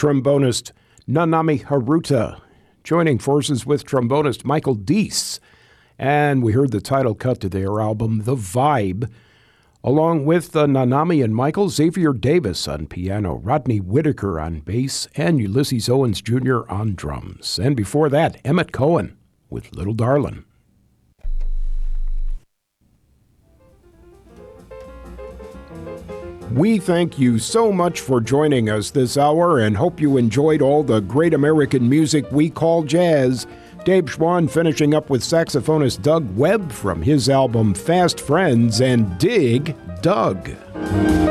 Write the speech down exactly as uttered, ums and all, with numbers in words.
trombonist Nanami Haruta, joining forces with trombonist Michael Deese. And we heard the title cut to their album, The Vibe, along with uh, Nanami and Michael, Xavier Davis on piano, Rodney Whitaker on bass, and Ulysses Owens Junior on drums. And before that, Emmett Cohen with Little Darlin'. We thank you so much for joining us this hour and hope you enjoyed all the great American music we call jazz. Dave Schwann finishing up with saxophonist Doug Webb from his album Fast Friends and Dig Doug.